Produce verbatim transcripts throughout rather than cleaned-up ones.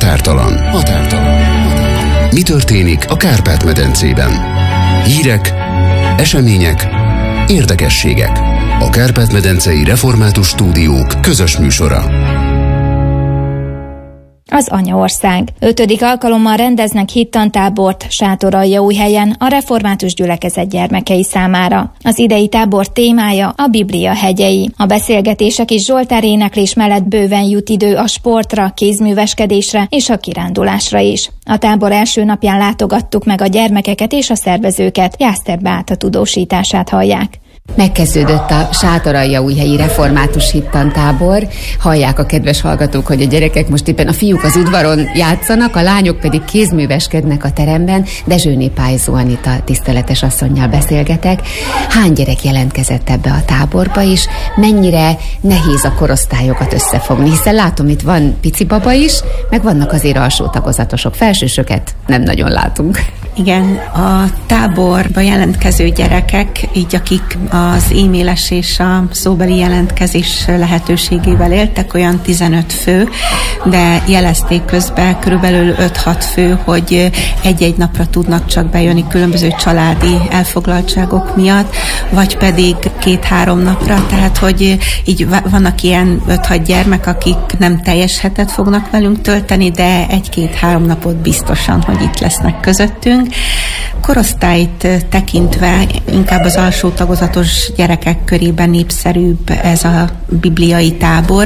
Határtalan. Határtalan. Mi történik a Kárpát-medencében? Hírek, események, érdekességek. A Kárpát-medencei Református Stúdiók közös műsora. Az Anyaország. Ötödik alkalommal rendeznek hittantábort Sátoraljaújhelyen a református gyülekezet gyermekei számára. Az idei tábor témája a Biblia hegyei. A beszélgetések és zsoltáréneklés mellett bőven jut idő a sportra, kézműveskedésre és a kirándulásra is. A tábor első napján látogattuk meg a gyermekeket és a szervezőket. Jászter Beáta tudósítását hallják. Megkezdődött a Sátoraljaújhelyi református hittantábor. Hallják a kedves hallgatók, hogy a gyerekek most éppen a fiúk az udvaron játszanak, a lányok pedig kézműveskednek a teremben. Dezsőné Pályzó Anita tiszteletes asszonnyal beszélgetek. Hány gyerek jelentkezett ebbe a táborba, és mennyire nehéz a korosztályokat összefogni? Hiszen látom, itt van pici baba is, meg vannak azért alsó tagozatosok, felsősöket nem nagyon látunk. Igen, a táborba jelentkező gyerekek, így akik az e-mailes és a szóbeli jelentkezés lehetőségével éltek, olyan tizenöt fő, de jelezték közben körülbelül öt-hat fő, hogy egy-egy napra tudnak csak bejönni különböző családi elfoglaltságok miatt, vagy pedig két-három napra, tehát hogy így vannak ilyen öt-hat gyermek, akik nem teljes hetet fognak velünk tölteni, de egy-két-három napot biztosan, hogy itt lesznek közöttünk. Korosztályt tekintve inkább az alsó tagozatos gyerekek körében népszerűbb ez a bibliai tábor,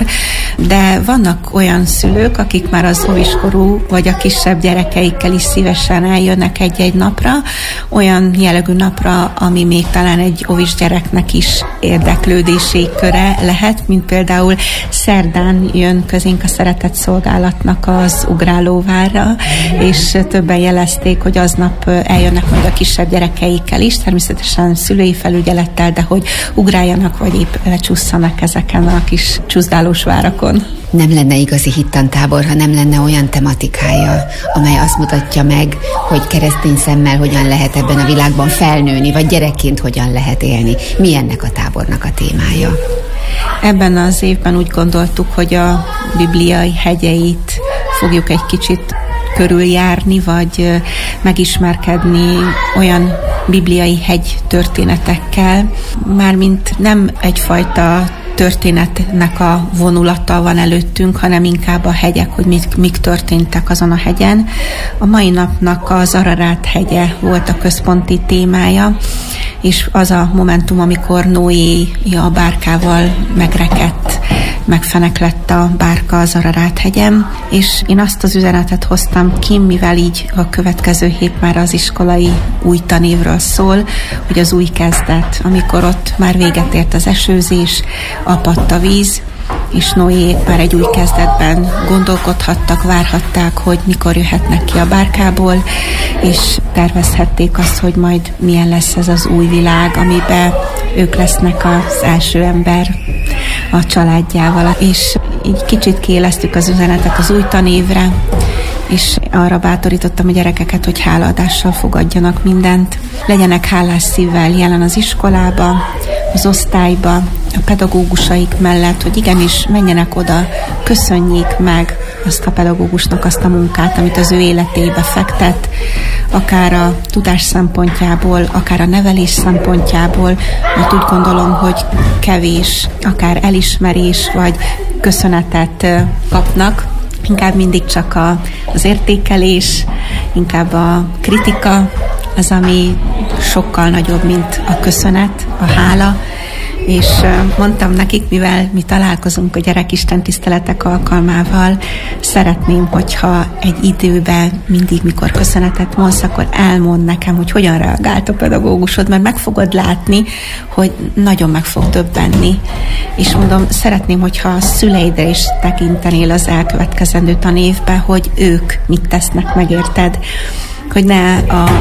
de vannak olyan szülők, akik már az óviskorú vagy a kisebb gyerekeikkel is szívesen eljönnek egy-egy napra, olyan jellegű napra, ami még talán egy óvis gyereknek is érdeklődési köre lehet, mint például szerdán jön közénk a szeretett szolgálatnak az Ugrálóvárra, és többen jelezték, hogy aznap eljönnek majd a kisebb gyerekeikkel is, természetesen szülői felügyelettel, de hogy ugráljanak, vagy épp lecsusszanak ezeken a kis csúszdálós várakon. Nem lenne igazi hittantábor, ha nem lenne olyan tematikája, amely azt mutatja meg, hogy keresztény szemmel hogyan lehet ebben a világban felnőni, vagy gyerekként hogyan lehet élni. Mi ennek a tábornak a témája? Ebben az évben úgy gondoltuk, hogy a bibliai hegyeit fogjuk egy kicsit körüljárni, vagy megismerkedni olyan bibliai hegy történetekkel, mármint nem egyfajta történetnek a vonulata van előttünk, hanem inkább a hegyek, hogy mik, mik történtek azon a hegyen. A mai napnak az Ararát hegye volt a központi témája, és az a momentum, amikor Noé a bárkával megrekedt, megfeneklett a bárka az Ararát hegyen, és én azt az üzenetet hoztam ki, mivel így a következő hét már az iskolai új tanévről szól, hogy az új kezdet, amikor ott már véget ért az esőzés, apadt a víz, és Noék már egy új kezdetben gondolkodhattak, várhatták, hogy mikor jöhetnek ki a bárkából, és tervezhették azt, hogy majd milyen lesz ez az új világ, amiben ők lesznek az első ember a családjával. És így kicsit kiéleztük az üzenetet az új tanévre, és arra bátorítottam a gyerekeket, hogy hálaadással fogadjanak mindent. Legyenek hálás szívvel jelen az iskolába, az osztályba, a pedagógusaik mellett, hogy igenis menjenek oda, köszönjék meg azt a pedagógusnak azt a munkát, amit az ő életébe fektet, akár a tudás szempontjából, akár a nevelés szempontjából, mert úgy gondolom, hogy kevés, akár elismerés vagy köszönetet kapnak, inkább mindig csak a, az értékelés, inkább a kritika az, ami sokkal nagyobb, mint a köszönet, a hála. És mondtam nekik, mivel mi találkozunk a gyerekisten tiszteletek alkalmával, szeretném, hogyha egy időben mindig, mikor köszönetet mondsz, akkor elmond nekem, hogy hogyan reagált a pedagógusod, mert meg fogod látni, hogy nagyon meg fog döbbenni. És mondom, szeretném, hogyha a szüleidre is tekintenél az elkövetkezendő tanévbe, hogy ők mit tesznek meg, érted? Hogy ne a